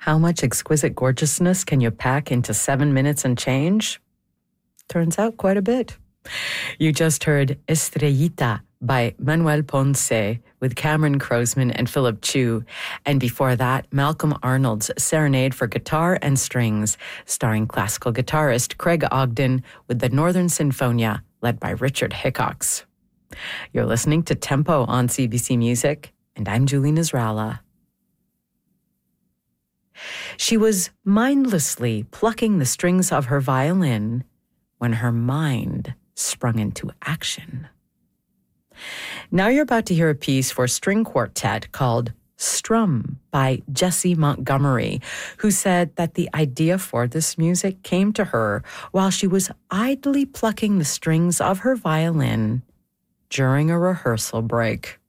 How much exquisite gorgeousness can you pack into 7 minutes and change? Turns out quite a bit. You just heard Estrellita by Manuel Ponce with Cameron Croasman and Philip Chu. And before that, Malcolm Arnold's Serenade for Guitar and Strings, starring classical guitarist Craig Ogden with the Northern Sinfonia, led by Richard Hickox. You're listening to Tempo on CBC Music, and I'm Julie Nasrallah. She was mindlessly plucking the strings of her violin when her mind sprung into action. Now you're about to hear a piece for string quartet called Strum by Jessie Montgomery, who said that the idea for this music came to her while she was idly plucking the strings of her violin during a rehearsal break.